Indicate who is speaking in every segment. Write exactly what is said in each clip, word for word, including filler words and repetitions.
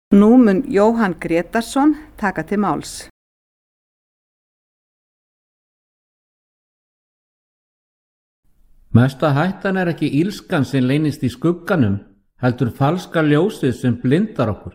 Speaker 1: Nú mun Jóhann Grétarsson taka til máls.
Speaker 2: Mesta hættan er ekki ílskan sem leynist í skugganum, heldur falska ljósið sem blindar okkur.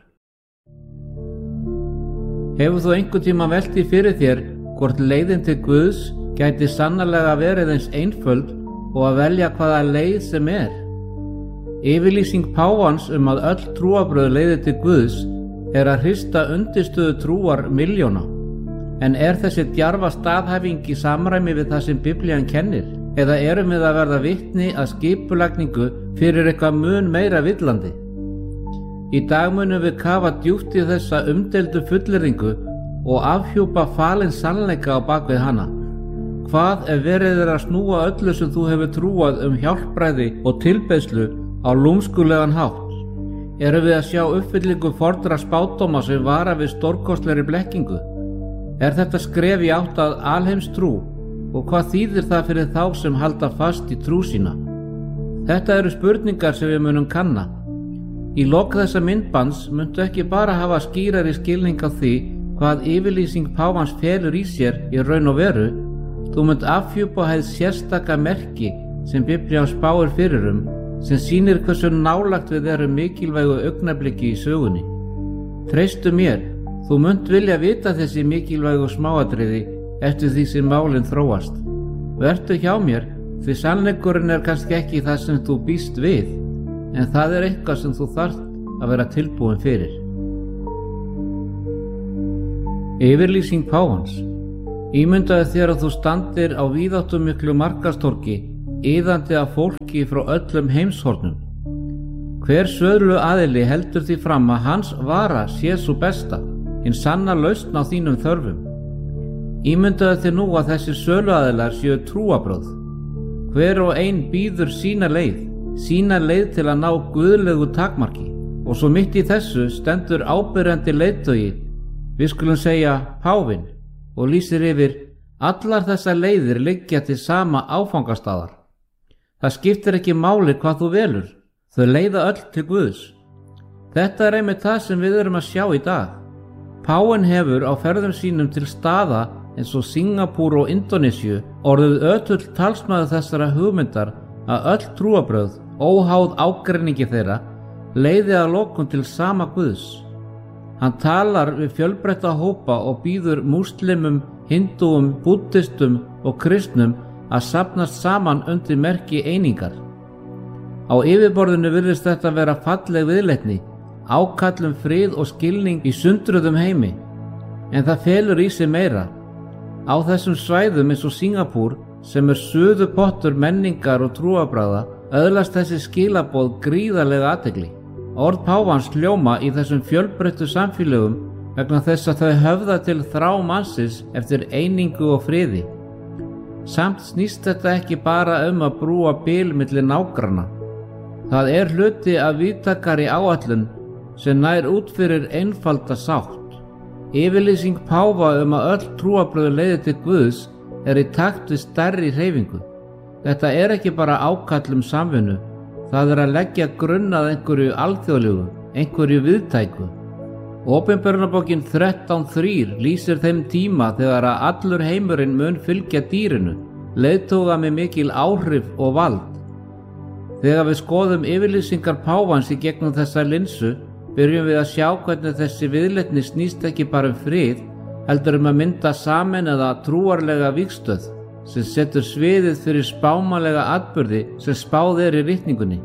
Speaker 2: Hefur þú einhvern tíma velt því fyrir þér hvort leiðin til Guðs gæti sannarlega verið eins einföld og að velja hvaða leið sem er? Yfirlýsing páfans um að öll trúarbrögð leiði til Guðs er að hrista undirstöðu trúar milljóna. En er þessi djarfa staðhæfing í samræmi við það sem Biblían kennir? Eða erum við að verða vitni að skipulagningu fyrir eitthvað mun meira villandi? Í dag munum við kafa djúpt í þessa umdeildu fullyrðingu og afhjúpa falin sannleika á bakvið hana. Hvað ef verið er að snúa öllu sem þú hefur trúað um hjálpræði og tilbeiðslu á lúmskulegan hátt? Erum við að sjá uppfyllingu fornra spádóma sem vara við stórkostlegri blekkingu? Er þetta skref í átt að alheimstrú? Og hvað þýðir það fyrir þá sem halda fast í trú sína? Þetta eru spurningar sem við munum kanna. Í lok þessa myndbands muntu ekki bara hafa skýrari skilning á því hvað yfirlýsing páfans felur í sér í raun og veru, þú munt afhjúpa hefð sérstaka merki sem Biblían spáir fyrir um, sem sýnir hversu nálagt við erum mikilvægu augnabliki í sögunni. Treystu mér, þú munt vilja vita þessi mikilvægu smáatriði eftir því sem málin þróast. Vertu hjá mér, því sannleikurinn er kannski ekki það sem þú býst við, en það er eitthvað sem þú þarft að vera tilbúin fyrir. Yfirlýsing páfans. Ímyndaðu þér að þú standir á víðáttumiklu markastorgi, iðandi af fólki frá öllum heimshornum. Hver söðlu aðili heldur því fram að hans vara sé sú besta, hinn sanna lausn á þínum þörfum. Ímyndaðu þér nú að þessi söluaðilar séu trúarbrögð. Hver og ein býður sína leið, sína leið til að ná guðlegu takmarki, og svo mitt í þessu stendur ábyrjandi leiðtogi, við skulum segja páfinn, og lýsir yfir: allar þessar leiðir liggja til sama áfangastaðar. Það skiptir ekki máli hvað þú velur, þau leiða öll til Guðs. Þetta er einmitt það sem við erum að sjá í dag. Páfinn hefur á ferðum sínum til staða eins og Singapúr og Indonésiu orðið ötull talsmaður þessara hugmyndar að öll trúarbrögð, óháð ágreiningi þeirra, leiði að lokum til sama Guðs. Hann talar við fjölbreytta hópa og býður múslimum, hindúum, búddistum og kristnum að safnast saman undir merki einingar. Á yfirborðinu virðist þetta vera falleg viðleitni, ákall um frið og skilning í sundruðum heimi, en það felur í sig meira. Á þessum svæðum eins og Singapúr, sem er suðupottur menningar og trúarbragða, öðlast þessi skilaboð gríðarlega athygli. Orð páfans hljóma í þessum fjölbreyttu samfélögum vegna þess að þau höfða til þrá mannsins eftir einingu og friði. Samt snýst þetta ekki bara um að brúa bil milli nágranna. Það er hluti af víðtækari áætlun sem nær út fyrir einfalda sátt. Yfirlýsing páfa um að öll trúarbrögð leiði til Guðs er í takt við stærri hreyfingu. Þetta er ekki bara ákall um samvinnu, það er að leggja grunn að einhverju alþjóðlegu, einhverju viðtæku. Opinberunarbókin þrettán þrjú lýsir þeim tíma þegar að allur heimurinn mun fylgja dýrinu, leiðtoga með mikil áhrif og vald. Þegar við skoðum yfirlýsingar páfans í gegnum þessa linsu, byrjum við að sjá hvernig þessi viðleitni snýst ekki bara um frið, heldur um að mynda sameinaða trúarlega vígstöð sem setur sviðið fyrir spámanlega atburði sem spáð er í ritningunni.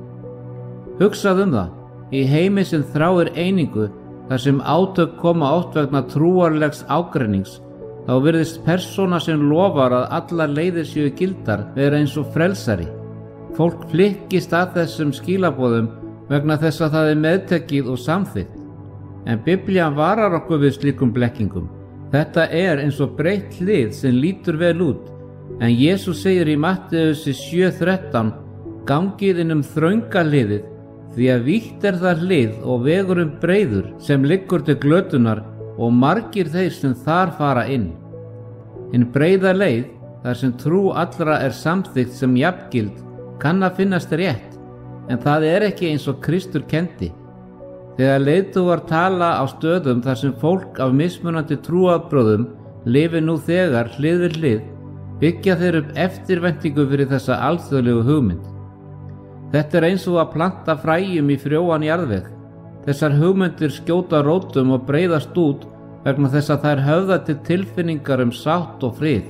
Speaker 2: Hugsað um það, í heimi sem þráir einingu, þar sem átök koma oft vegna trúarlegs ágreinings, þá virðist persóna sem lofar að allar leiðir séu gildar vera eins og frelsari. Fólk flykkist að þessum skilaboðum vegna þess að það er meðtekið og samþykkt. En Biblían varar okkur við slíkum blekkingum. Þetta er eins og breytt hlið sem lítur vel út, en Jesús segir í Mattheusi sjö þrettán: gangið inn um þrönga hliðið, því að vítt er það hlið og vegurinn breiður sem liggur til glötunar og margir þeir sem þar fara inn. Hin breiða leið, þar sem trú allra er samþykkt sem jafngild, kann að finnast rétt, en það er ekki eins og Kristur kenndi. Þegar leiðtogar tala á stöðum þar sem fólk af mismunandi trúarbrögðum lifi nú þegar hlið við hlið, byggja þeir upp eftirvæntingu fyrir þessa alþjóðlegu hugmynd. Þetta er eins og að planta fræjum í frjóan jarðveg. Þessar hugmyndir skjóta rótum og breiðast út vegna þess að þær höfða til tilfinningar um sátt og frið.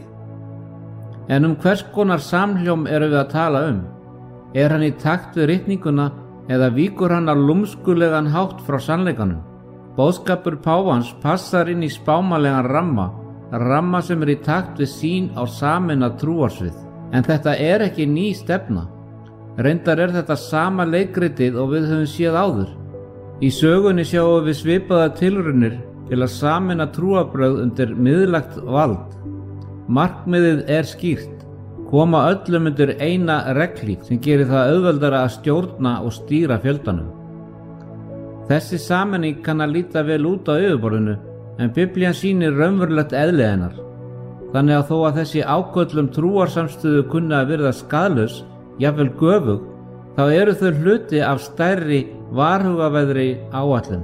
Speaker 2: En um hvers konar samhljóm erum við að tala um? Er hann í takt við ritninguna eða víkur hann á lúmskulegan hátt frá sannleikanum? Boðskapur páfans passar inn í spámalegan ramma, ramma sem er í takt við sín á sameinað trúarsvið. En þetta er ekki ný stefna. Reyndar er þetta sama leikritið og við höfum séð áður. Í sögunni sjáum við svipaða tilraunir til að sameina trúarbrögð undir miðlægt vald. Markmiðið er skýrt, koma öllum undir eina reglíf sem gerir það auðveldara að stjórna og stýra fjöldanum. Þessi sameining kann að líta vel út á yfirborðinu, en Biblían sýnir raunverulegt eðli hennar. Þannig að þó að þessi áköllum trúarsamstöðu kunni að virða skaðlaus, jafnvel göfug, þá eru þau hluti af stærri varhugaverðri áætlun.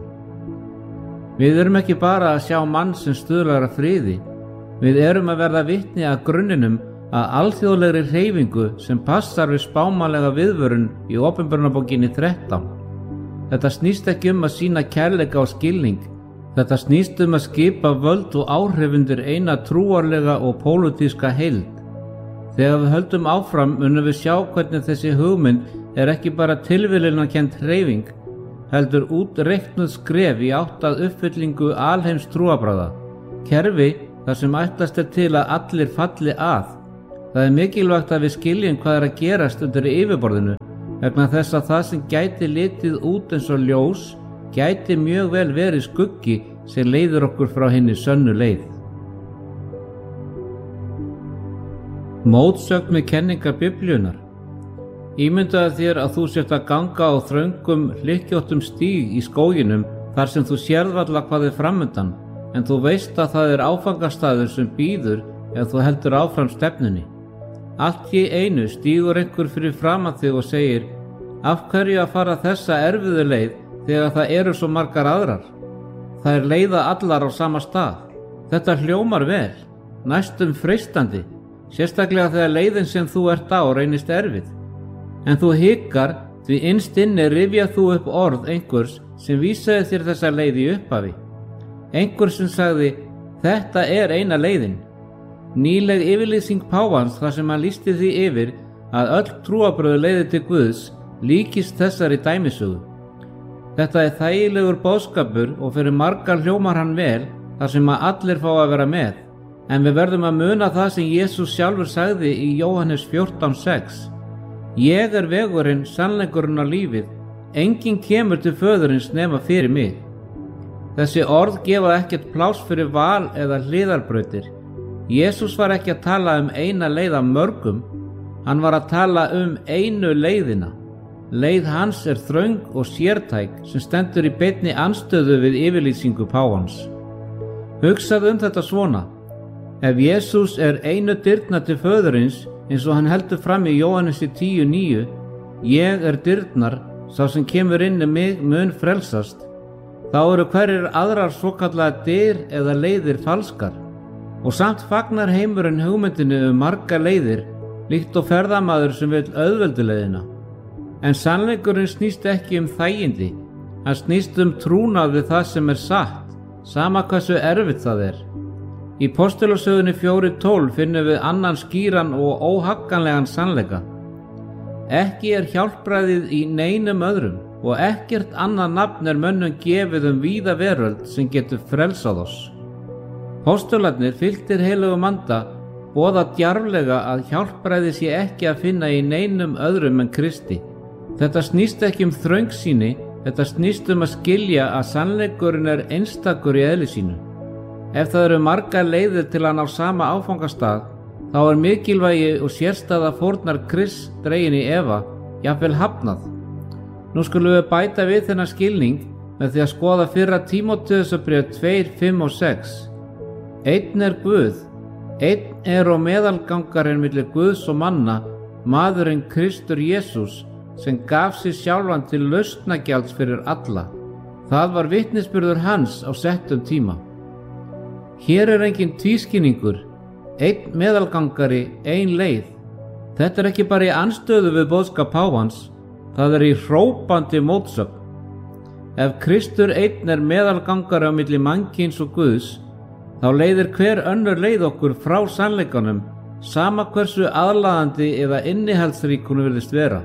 Speaker 2: Við erum ekki bara að sjá mann sem stuðlar að friði, við erum að verða vitni að grunninum að alþjóðlegri hreyfingu sem passar við spámalega viðvörun í Opinberunarbókinni þrettán. Þetta snýst ekki um að sýna kærleika og skilning, þetta snýst um að skipa völd og áhrif undir eina trúarlega og pólitíska heild. Þegar við höldum áfram munum við sjá hvernig þessi hugmynd er ekki bara tilviljunarkennd hreyfing, heldur útreiknuð skref í átt að uppfyllingu alheims trúarbragða, kerfi þar sem ætlast er til að allir falli að. Það er mikilvægt að við skiljum hvað er að gerast undir yfirborðinu, vegna þess að það sem gæti litið út eins og ljós gæti mjög vel verið skuggi sem leiðir okkur frá hinni sönnu leið. Mótsögn við kenningar Biblíunnar. Ímyndaðu þér að þú sért að ganga á þröngum, hlykkjóttum stíg í skóginum þar sem þú sérð varla hvað er framundan, en þú veist að það er áfangastaður sem bíður ef þú heldur áfram stefnunni. Allt í einu stígur einhver fyrir framan þig og segir: af hverju að fara þessa erfiðu leið þegar það eru svo margar aðrar? Það er leiða allar á sama stað. Þetta hljómar vel, næstum freistandi, sérstaklega þegar leiðin sem þú ert á reynist erfið. En þú hikar því innst inni rifjað þú upp orð einhvers sem vísaði þér þessa leið í upphafi. Einhver sem sagði: þetta er eina leiðin. Nýleg yfirlýsing páfans þar sem hann lýsti því yfir að öll trúarbrögð leiði til Guðs líkist þessari dæmisögu. Þetta er þægilegur boðskapur og fyrir margar hljómar hann vel þar sem að allir fá að vera með. En við verðum að muna það sem Jesús sjálfur sagði í Jóhannes fjórtán sex. Ég er vegurinn, sannleikurinn og lífið. Enginn kemur til föðurins nema fyrir mig. Þessi orð gefa ekkert pláss fyrir val eða hliðarbrautir. Jesús var ekki að tala um eina leið af mörgum, hann var að tala um einu leiðina. Leið hans er þröng og sértæk sem stendur í beinni andstöðu við yfirlýsingu páfans. Hugsaðu um þetta svona: ef Jesús er einu dyrnar til föðurins, eins og hann heldur fram í Jóhannesi tíu níu, ég er dyrnar, sá sem kemur inn í mig mun frelsast, þá eru hverjir aðrar svokallaðar dyr eða leiðir falskar. Og samt fagnar heimurinn hugmyndinu um margar leiðir, líkt og ferðamaður sem vill auðvelduleiðina. En sannleikurinn snýst ekki um þægindi, hann snýst um trúnað við það sem er satt, sama hversu erfitt það er. Í Postulasögunni fjórir tólf finnum við annan skýran og óhagganlegan sannleika. Ekki er hjálpræðið í neinum öðrum og ekkert annað nafn er mönnum gefið um víða veröld sem getur frelsað oss. Postularnir fylltir heilögum anda boða djarflega að hjálpræði sé ekki að finna í neinum öðrum en Kristi. Þetta snýst ekki um þröngsýni, þetta snýst um að skilja að sannleikurinn er einstakur í eðli sínu. Ef það eru margar leiðir til að ná sama áfangastað, þá er mikilvægi og sérstæða fórnar Krists dregin í efa, jafnvel hafnað. Nú skulum við bæta við þennan skilning með því að skoða fyrra Tímóteusarbréf tvö, fimm og sex. Einn er Guð, einn er og meðalgangarinn millir Guðs og manna, maðurinn Kristur Jesús, sem gaf sig sjálfan til lausnagjalds fyrir alla. Það var vitnisburður hans á settum tíma. Hér er engin tvískinningur, einn meðalgangari, ein leið. Þetta er ekki bara í anstöðu við boðskap páfans, það er í hrópandi mótsögn. Ef Kristur einn er meðalgangari á milli mannkyns og Guðs, þá leiðir hver önnur leið okkur frá sannleikanum, sama hversu aðlaðandi eða innihaldsrík hún virðist vera.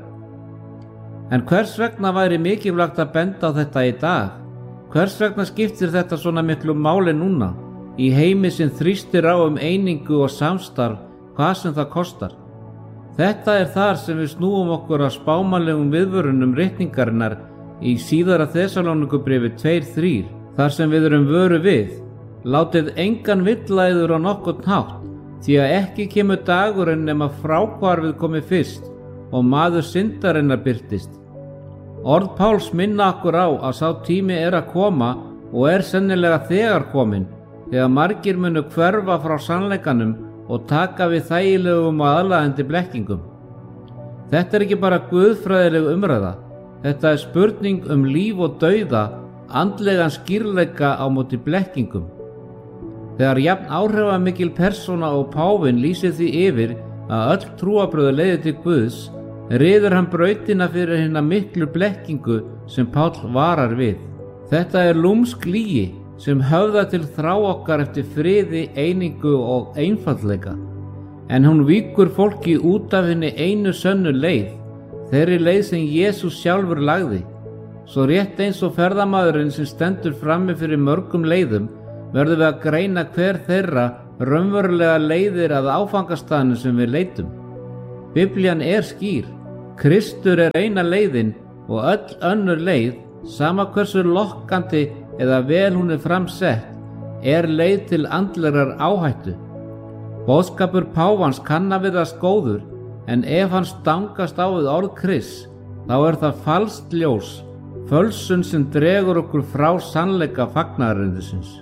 Speaker 2: En hvers vegna væri mikilvægt að benda á þetta í dag? Hvers vegna skiptir þetta svona miklu máli núna, í heimi sem þrýstir á um einingu og samstarf, hvað sem það kostar? Þetta er þar sem við snúum okkur að spámanlegum viðvörunum ritningarinnar í síðara Þessalónikubréfi tveir þrír, þar sem við erum vöru við: látið engan villæður á nokkurn hátt, því að ekki kemur dagurinn nema fráhvarfið komi fyrst og maður syndarinnar birtist. Orð Páls minna okkur á að sá tími er að koma og er sennilega þegar kominn, þegar margir munu hverfa frá sannleikanum og taka við þægilegum og aðlaðandi blekkingum. Þetta er ekki bara guðfræðileg umræða, þetta er spurning um líf og dauða, andlegan skýrleika á móti blekkingum. Þegar jafn áhrifamikil persóna og páfinn lýsir því yfir að öll trúarbrögð leiði til Guðs, ryður hann brautina fyrir hina miklu blekkingu sem Páll varar við. Þetta er lúmsk lygi sem höfða til þrá okkar eftir friði, einingu og einfaldleika. En hún víkur fólki út af henni einu sönnu leið, þeirri leið sem Jesús sjálfur lagði. Svo rétt eins og ferðamaðurinn sem stendur frammi fyrir mörgum leiðum, verðum við að greina hver þeirra raunverulega leiðir að áfangastaðinu sem við leitum. Biblían er skýr. Kristur er eina leiðin og öll önnur leið, sama hversu lokkandi eða vel hún er framsett, er leið til andlegrar áhættu. Boðskapur páfans kann að virðast góður, en ef hann stangast á við orð Krists, þá er það falskt ljós, fölsun sem dregur okkur frá sannleika fagnaðarerindisins.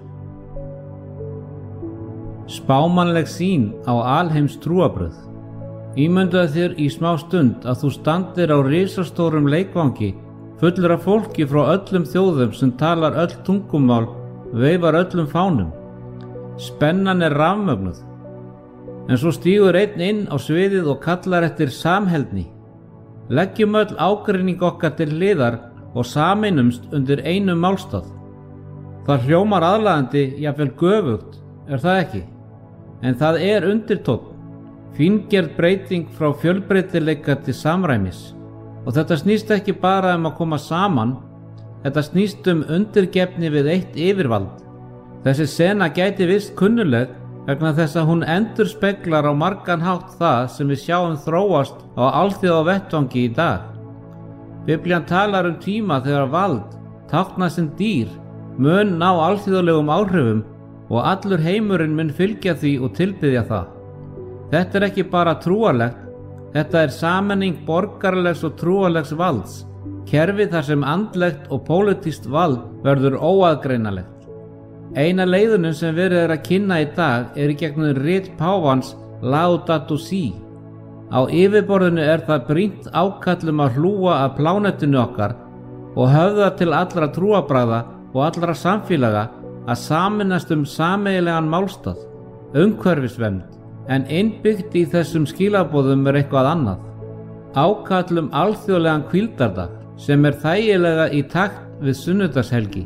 Speaker 2: Spámanleg sýn á alheims trúarbrögð. Ímyndaðu þér í smá stund að þú standir á risastórum leikvangi fullur af fólki frá öllum þjóðum sem talar öll tungumál, veifar öllum fánum. Spennan er rafmögnuð. En svo stígur einn inn á sviðið og kallar eftir samheldni. Leggjum öll ágreining okkar til hliðar og sameinumst undir einu málstað. Það hljómar aðlaðandi, jafnvel göfugt, er það ekki? En það er undirtónn. Fíngerð breyting frá fjölbreytileika til samræmis. Og þetta snýst ekki bara um að koma saman, þetta snýst um undirgefni við eitt yfirvald. Þessi sena gæti vist kunnuleg vegna þess að hún endurspeglar á margan hátt það sem við sjáum þróast á alþjóðavettvangi í dag. Biblían talar um tíma þegar vald, táknað sem dýr, mun ná alþjóðlegum áhrifum og allur heimurinn mun fylgja því og tilbiðja það. Þetta er ekki bara trúarlegt, þetta er sameining borgaralegs og trúarlegs valds, kerfi þar sem andlegt og pólitískt vald verður óaðgreinalegt. Eina leiðunum sem verið er að kynna í dag er í gegnum rit páfans Laudato Si. Á yfirborðinu er það brýnt ákallum að hlúa að plánetinu okkar og höfða til allra trúarbragða og allra samfélaga að sameinast um sameiginlegan málstað, umhverfisvernd. En innbyggt í þessum skilaboðum er eitthvað annað. Ákall um alþjóðlegan hvíldardag sem er þægilega í takt við sunnudagshelgi.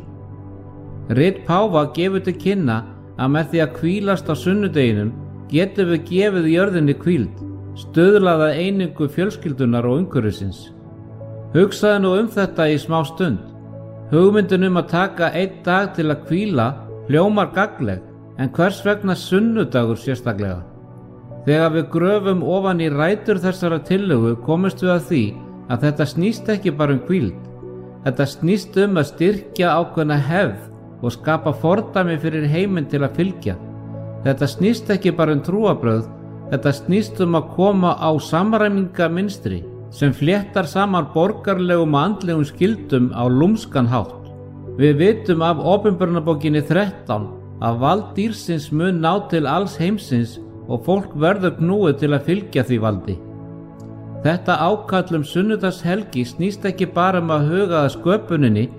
Speaker 2: Rit páfa gefur til kynna að með því að hvílast á sunnudeginum getum við gefið jörðinni hvíld, stuðlað að einingu fjölskyldunar og umhverfisins. Hugsaðu nú um þetta í smá stund. Hugmyndin um að taka einn dag til að hvíla hljómar gagnleg, en hvers vegna sunnudagur sérstaklega? Þegar við gröfum ofan í rætur þessara tillögu komumst við að því að þetta snýst ekki bara um hvíld. Þetta snýst um að styrkja ákveðna hefð og skapa fordæmi fyrir heiminn til að fylgja. Þetta snýst ekki bara um trúarbrögð, þetta snýst um að koma á samræmingarmynstri sem fléttar saman borgarlegum og andlegum skildum á lúmskan hátt. Við vitum af Opinberunarbókinni þrettán að vald dýrsins mun ná til alls heimsins og fólk verður knúið til að fylgja því valdi. Þetta ákall um sunnudagshelgi snýst ekki bara um að huga að sköpuninni,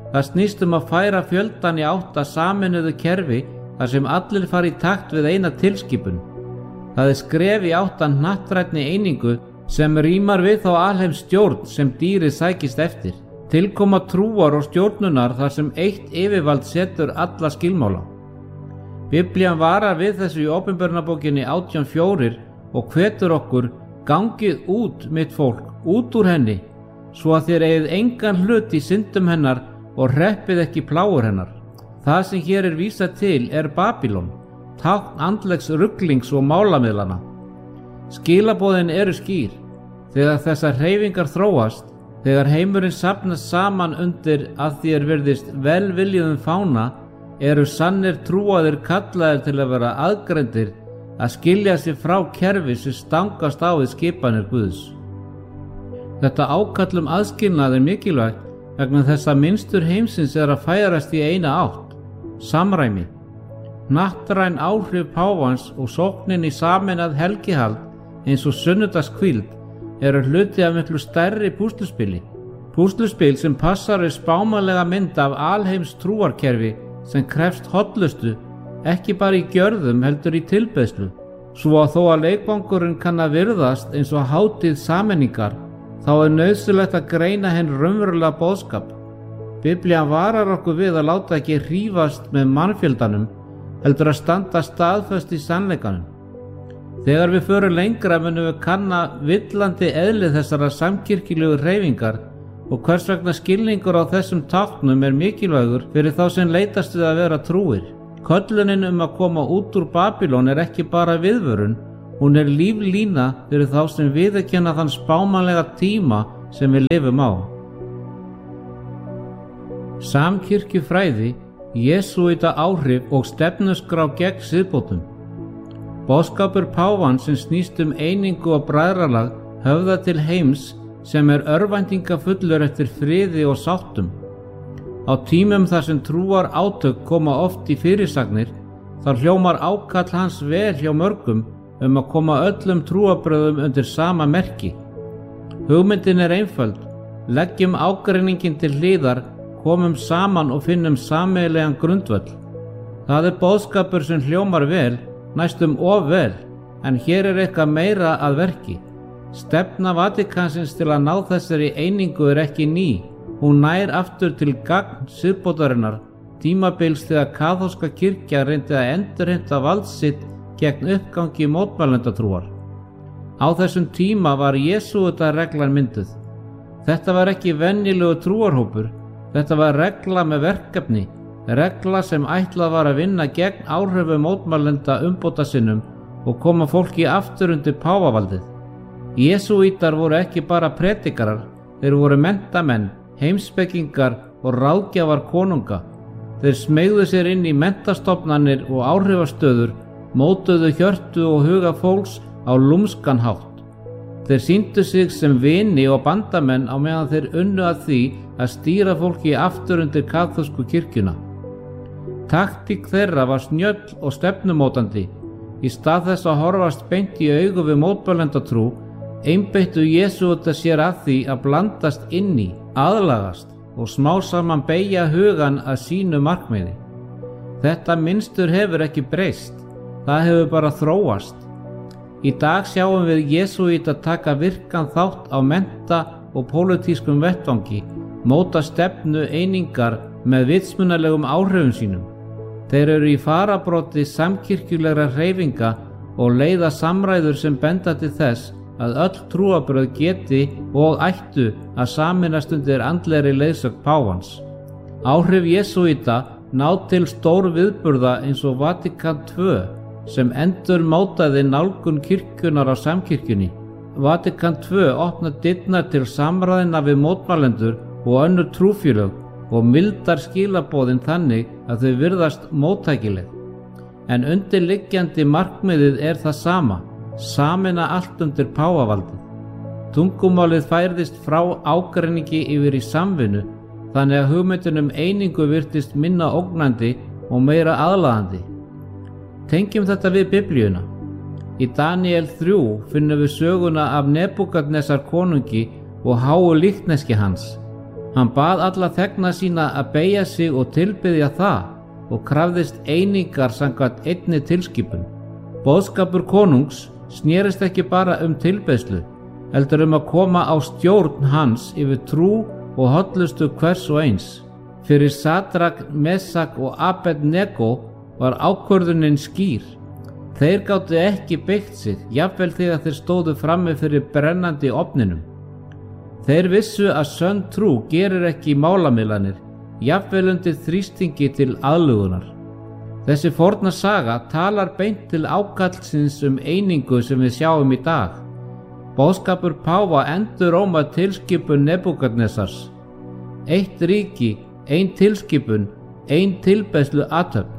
Speaker 2: Það snýst um að færa fjöldan í átt að sameinuðu kerfi þar sem allir fari í takt við eina tilskipun. Það er skref í átt að hnattrænni einingu sem rímar við þá alheimsstjórn sem dýrið sækist eftir. Tilkoma trúar og stjórnunar þar sem eitt yfirvald setur alla skilmála. Biblían varar við þessu í Opinberunarbókinni átján fjórir og hvetur okkur: gangið út, mitt fólk, út úr henni, svo að þér eigið engan hlut í syndum hennar og hreppið ekki plágur hennar. Það sem hér er vísað til er Babylon, tákn andlegs ruglings og málamiðlana. Skilaboðin eru skýr. Þegar þessar hreyfingar þróast, þegar heimurinn safnast saman undir að því er virðist velviljuðum fána, eru sannir trúaðir kallaðir til að vera aðgreindir, að skilja sig frá kerfi sem stangast á við skipanir Guðs. Þetta ákall um aðskilnað er mikilvægt vegna þess að mynstur heimsins er að færast í eina átt, samræmi. Hnattræn áhrif páfans og sóknin í sameinað helgihald eins og sunnudagskvíld eru hluti af miklu stærri púsluspili. Púsluspil sem passar við spámanlega mynd af alheims trúarkerfi sem krefst hollustu, ekki bara í gjörðum heldur í tilbeiðslu. Svo að þó að leikvangurinn kann að virðast eins og hátíð sameiningar, þá er nauðsynlegt að greina hinn raunverulega boðskap. Biblían varar okkur við að láta ekki hrífast með mannfjöldanum, heldur að standa staðföst í sannleikanum. Þegar við förum lengra munum við kanna villandi eðli þessara samkirkjulegu hreyfingar og hvers vegna skilningur á þessum táknum er mikilvægur fyrir þá sem leitast við að vera trúir. Köllunin um að koma út úr Babylon er ekki bara viðvörun, hún er líflína fyrir þá sem viðurkenna þann spámanlega tíma sem við lifum á. Samkirkjufræði, jesúíta áhrif og stefnuskrá gegn siðbótum. Boðskapur páfans sem snýst um einingu og bræðralag höfða til heims sem er örvæntingafullur eftir friði og sáttum. Á tímum þar sem trúar átök koma oft í fyrirsagnir, þar hljómar ákall hans vel hjá mörgum um að koma öllum trúarbrögðum undir sama merki. Hugmyndin er einföld: leggjum ágreiningin til hliðar, komum saman og finnum sameiginlegan grundvöll. Það er boðskapur sem hljómar vel, næstum of vel, en hér er eitthvað meira að verki. Stefna Vatikansins til að ná þessari einingu er ekki ný. Hún nær aftur til gagn siðbótarinnar, tímabils þegar kaþólska kirkja reyndi að endurheimta vald sitt gegn uppgangi mótmælendatrúar. Á þessum tíma var jesúíta reglan mynduð. Þetta var ekki venjulegu trúarhópur, þetta var regla með verkefni, regla sem ætlað var að vinna gegn áhrifum mótmælenda umbóta sinnum og koma fólki aftur undir páfavaldið. Jesúítar voru ekki bara predikarar, þeir voru menntamenn, heimspekingar og ráðgjafar konunga. Þeir smeygðu sér inn í menntastofnanir og áhrifastöður, mótuðu hjörtu og huga fólks á lúmskan hátt. Þeir sýndu sig sem vini og bandamenn á meðan þeir unnu að því að stýra fólki aftur undir kaþólsku kirkjuna. Taktík þeirra var snjöll og stefnumótandi. Í stað þess að horfast beint í augu við mótmælendatrú, einbeittu jesúítar sér að því að blandast inn í, aðlagast og smá saman beygja hugan að sínu markmiði. Þetta mynstur hefur ekki breyst, það hefur bara þróast. Í dag sjáum við jesúíta taka virkan þátt á mennta og pólitískum vettvangi, móta stefnu einingar með vitsmunalegum áhrifum sínum. Þeir eru í farabroddi samkirkjulegra hreyfinga og leiða samræður sem benda til þess að öll trúarbrögð geti og ættu að sameinast undir andlegri leiðsögn páfans. Áhrif jesúíta ná til stór viðburða eins og Vatikan tvö sem endur mótaði nálgun kirkjunar á samkirkjunni. Vatikan tvö opna dyrnar til samræðina við mótmælendur og önnur trúfélög og mildar skilaboðin þannig að þau virðast móttækileg. En undirliggjandi markmiðið er það sama: sameina allt undir páfavaldið. Tungumálið færðist frá ágreiningi yfir í samvinnu, þannig að hugmyndin um einingu virtist minna ógnandi og meira aðlaðandi. Tengjum þetta við Biblíuna. Í Daníel þrjú finnum við söguna af Nebúkadnesar konungi og háu líkneski hans. Hann bað alla þegna sína að beygja sig og tilbiðja það og krafðist einingar samkvæmt einni tilskipun. Boðskapur konungs snerist ekki bara um tilbeiðslu, heldur um að koma á stjórn hans yfir trú og hollustu hvers og eins. Fyrir Sadrak, Mesak og Abed-Nego var ákvörðunin skýr. Þeir gátu ekki beygt sig, jafnvel þegar þeir stóðu frammi fyrir brennandi ofninum. Þeir vissu að sönn trú gerir ekki málamiðlanir, jafnvel undir þrýstingi til aðlugunar. Þessi forna saga talar beint til ákallsins um einingu sem við sjáum í dag. Boðskapur páfa enduróma tilskipun Nebúkadnesars. Eitt ríki, ein tilskipun, ein tilbeiðslu athöfn.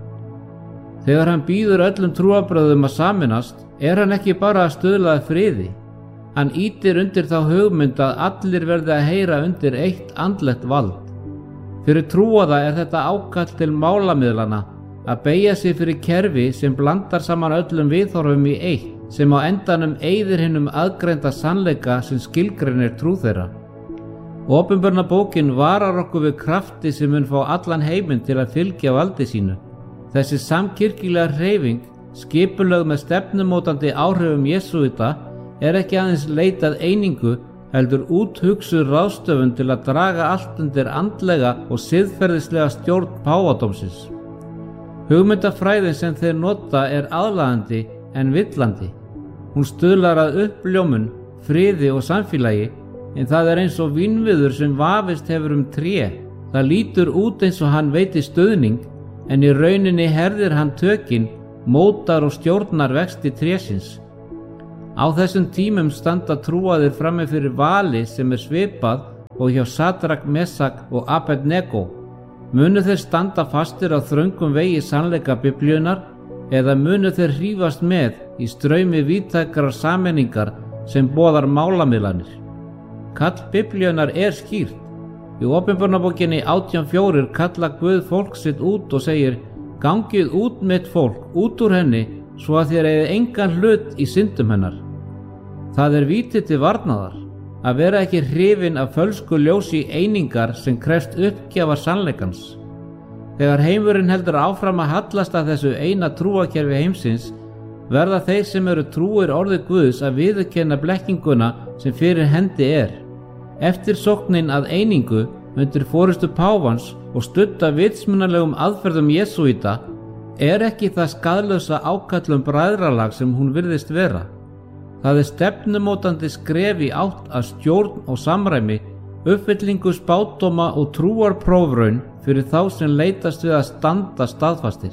Speaker 2: Þegar hann býður öllum trúarbrögðum að sameinast, er hann ekki bara að stuðla að friði. Hann ýtir undir þá hugmynd að allir verði að heyra undir eitt andlegt vald. Fyrir trúaða er þetta ákall til málamiðlana að beygja sig fyrir kerfi sem blandar saman öllum viðhorfum í eitt, sem á endanum eyðir hinum aðgreinda sannleika sem skilgreinir trú þeirra. Opinberna bókin varar okkur við krafti sem mun fá allan heiminn til að fylgja valdi sínu. Þessi samkirkjulega hreyfing, skipulögð með stefnumótandi áhrifum jesúita, er ekki aðeins leitað einingu, heldur úthugsuð ráðstöfun til að draga allt undir andlega og siðferðislega stjórn páfadómsins. Hugmyndafræðin sem þeir nota er aðlaðandi en villandi. Hún stuðlar að uppljómun, friði og samfélagi, en það er eins og vínviður sem vafist hefur um tré. Það lítur út eins og hann veiti stuðning, en í rauninni herðir hann tökin, mótar og stjórnar vexti trésins. Á þessum tímum standa trúaðir frammi fyrir vali sem er svipað og hjá Sadrak, Mesak og Abed-Nego. Munu þeir standa fastir á þröngum vegi sannleika Biblíunnar eða munu þeir hrífast með í straumi víðtækrar sameiningar sem boðar málamiðlanir? Kall Biblíunnar er skýrt. Í opinberunarbókinni átján fjórir kalla Guð fólk sitt út og segir: Gangið út mitt fólk, út úr henni, svo að þér eigið engan hlut í syndum hennar. Það er víti til varnaðar, að vera ekki hrifin af fölsku ljósi einingar sem krefst uppgjafar sannleikans. Þegar heimurinn heldur áfram að hallast að þessu eina trúarkerfi heimsins, verða þeir sem eru trúir orði Guðs að viðurkenna blekkinguna sem fyrir hendi er. Eftirsóknin að einingu undir forystu páfans og studda vitsmunalegum aðferðum jesúita er ekki það skaðlausa ákallum bræðralag sem hún virðist vera. Það er stefnumótandi skref í átt að stjórn og samræmi, uppfyllingu spádóma og trúarprófraun fyrir þá sem leitast við að standa staðfastir.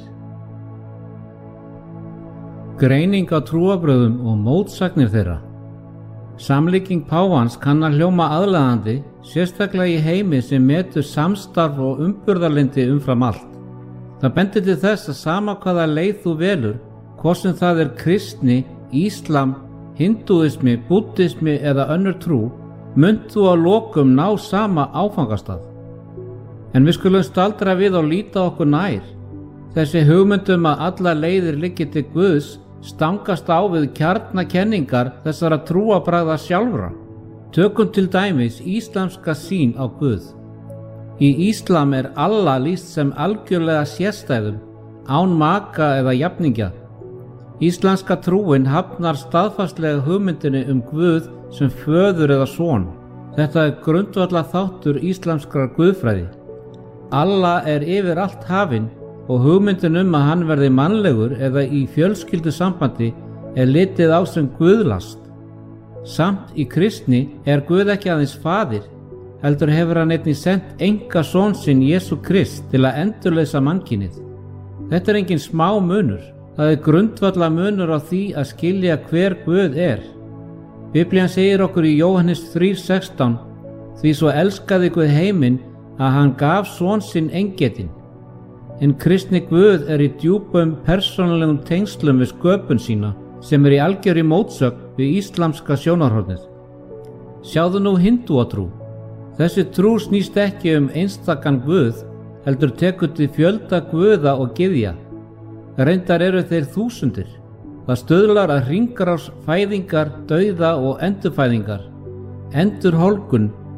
Speaker 2: Greining á trúarbrögðum og mótsagnir þeirra. Samlíking páfans kann að hljóma aðlaðandi, sérstaklega í heimi sem metur samstarf og umburðarlyndi umfram allt. Það bendir til þess að sama hvaða leið þú velur, hvort sem það er kristni, íslam, hindúismi, búddismi eða önnur trú, munt þú að lokum ná sama áfangastað. En við skulum staldra við og líta okkur nær. Þessi hugmyndum að alla leiðir liggi til Guðs stangast á við kjarnakenningar þessara trúarbragða sjálfra. Tökum til dæmis íslamska sýn á Guð. Í íslam er Allah lýst sem algjörlega sérstæðum, án maka eða jafningja. Íslamska trúin hafnar staðfastlega hugmyndinni um Guð sem föður eða son. Þetta er grundvalla þáttur íslamskrar guðfræði. Allah er yfir allt hafinn og hugmyndin um að hann verði mannlegur eða í fjölskyldu sambandi er litið á sem guðlast. Samt í kristni er Guð ekki aðeins faðir, heldur hefur hann einnig sent enga son sinn Jesú Krist til að endurleysa mannkynið. Þetta er engin smá munur. Það er grundvalla munur á því að skilja hver Guð er. Biblían segir okkur í Jóhannes þrjú sextán: Því svo elskaði Guð heiminn að hann gaf son sinn eingetinn. En kristni Guð er í djúpum persónulegum tengslum við sköpun sína, sem er í algjörri mótsögn við íslamska sjónarhornið. Sjáðu nú hindúatrú. Þessi trú snýst ekki um einstakan Guð, heldur tekur til fjölda guða og gyðja. Reyndar eru þeir þúsundir. Það stuðlar að hringrás fæðingar, dauða og endurfæðingar, endurhólgun,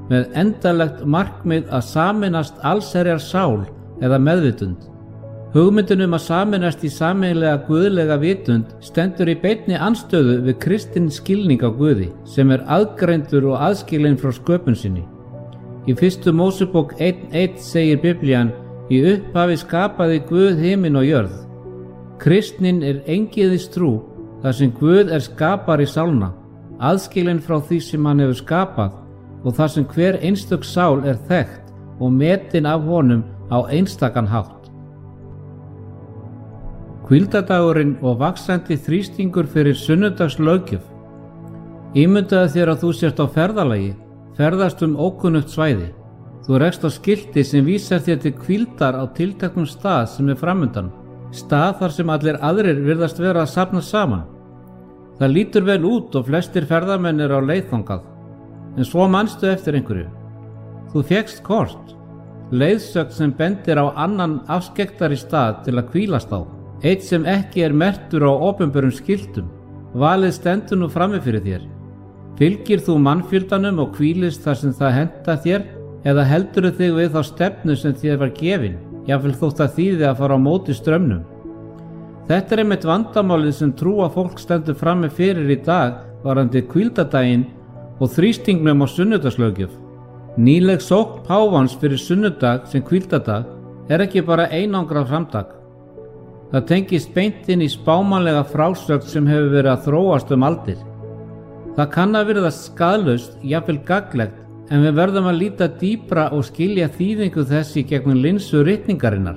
Speaker 2: með endanlegt markmið að sameinast allsherjar sál eða meðvitund. Hugmyndin um að sameinast í sameiginlega guðlega vitund stendur í beinni andstöðu við kristinn skilning á Guði, sem er aðgreindur og aðskilinn frá sköpun sinni. Í fyrstu Mósebók einn eitt segir Biblían: í upphafi skapaði Guð himinn og jörð. Kristnin er eingyðis trú, þar sem Guð er skapari sálna, aðskilinn frá því sem hann hefur skapað, og þar sem hver einstök sál er þekkt og metin af honum á einstakan hátt. Hvíldardagurinn og vaxandi þrýstingur fyrir sunnudagslöggjöf. Ímyndaðu þér að þú sért á ferðalagi, ferðast um ókunnugt svæði. Þú rekst á skilti sem vísar þér til hvíldar á tilteknum stað sem er framundan, stað þar sem allir aðrir virðast vera að safna saman. Það lítur vel út og flestir ferðamenn eru á leið þangað, en svo manstu eftir einhverju. Þú fékkst kort, leiðsögn sem bendir á annan afskekktari stað til að hvílast á, eitt sem ekki er merktur á opinberum skiltum. Valið stendur nú frammi fyrir þér. Fylgir þú mannfjöldanum og hvílist þar sem það henta þér, eða heldurðu þig við þá stefnu sem þér var gefin, jafnvel þótt að þýði að fara á móti straumnum? Þetta er einmitt vandamálið sem trúa fólk stendur frammi fyrir í dag varðandi hvíldardaginn og þrýstingnum á sunnudagslöggjöf. Nýleg sókn páfans fyrir sunnudag sem hvíldardag er ekki bara einangrað framtak. Það tengist beint inn í spámanlega frásögn sem hefur verið að þróast um aldir. Það kann að virðast skaðlaust, jafnvel gagnlegt, en við verðum að líta dýpra og skilja þýðingu þessi gegnum linsu ritningarinnar.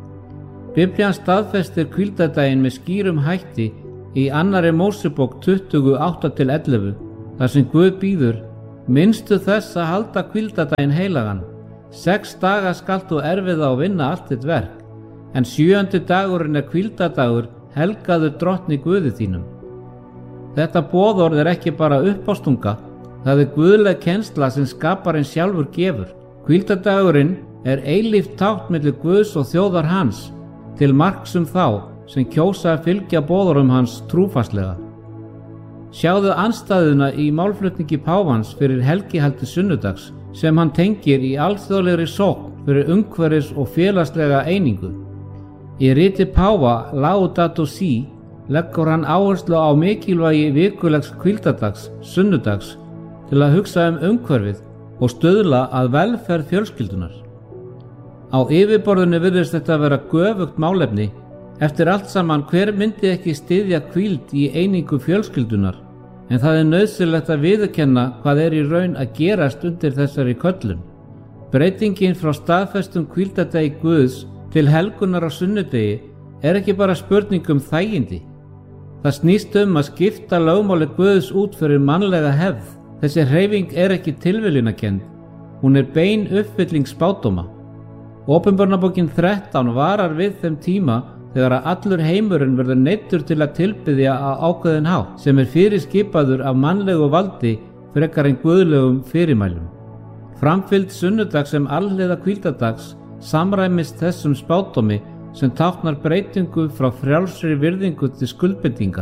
Speaker 2: Biblían staðfestir hvíldardaginn með skýrum hætti í annarri Mósebók tuttugu átta til ellefu, þar sem Guð býður: minnstu þess að halda hvíldardaginn heilagan. Sex daga skalt þú erfiða og vinna allt þitt verk, en sjöundi dagurinn er hvíldardagur, helgaður drottni Guði þínum. Þetta boðorð er ekki bara uppástunga, það er guðleg kennsla sem skaparinn sjálfur gefur. Hvíldardagurinn er eilíft tákn milli Guðs og þjóðar hans, til marks um þá sem kjósa að fylgja boðorðum hans trúfastlega. Sjáðu andstæðuna í málflutningi páfans fyrir helgihaldi sunnudags, sem hann tengir í alþjóðlegri sókn fyrir umhverfis og félagslega einingu. Í riti páfa Laudato Si leggur hann áherslu á mikilvægi vikulegs hvíldardags, sunnudags, til að hugsa um umhverfið og stuðla að velferð fjölskyldunar. Á yfirborðinu virðist þetta vera göfugt málefni. Eftir allt saman, hver myndi ekki styðja hvíld í einingu fjölskyldunar, en það er nauðsynlegt að viðurkenna hvað er í raun að gerast undir þessari köllun. Breytingin frá staðfestum hvíldardegi Guðs til helgunar á sunnudegi er ekki bara spurning um þægindi. Það snýst um að skipta lögmáli Guðs út fyrir mannlega hefð. Þessi hreyfing er ekki tilviljunarkennd, hún er bein uppfylling spádóma. Opinberunarbókin þrettán varar við þeim tíma þegar að allur heimurinn verður neyddur til að tilbiðja á ákveðinn hátt, sem er fyrirskipaður af mannlegu valdi frekar en guðlegum fyrirmælum. Framfylgd sunnudags sem alhliða hvíldardags samræmist þessum spádómi sem táknar breytingu frá frjálsri virðingu til skuldbindinga.